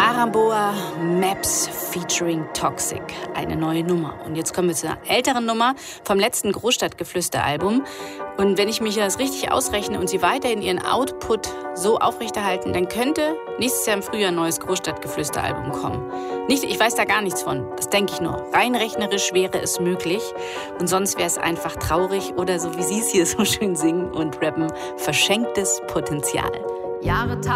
Aramboa Maps featuring Toxic, eine neue Nummer. Und jetzt kommen wir zu einer älteren Nummer vom letzten Großstadtgeflüster-Album. Und wenn ich mich das richtig ausrechne und sie weiterhin ihren Output so aufrechterhalten, dann könnte nächstes Jahr im Frühjahr ein neues Großstadtgeflüster-Album kommen. Ich weiß da gar nichts von, das denke ich nur. Rein rechnerisch wäre es möglich und sonst wäre es einfach traurig oder so, wie sie es hier so schön singen und rappen, verschenktes Potenzial. Jahre,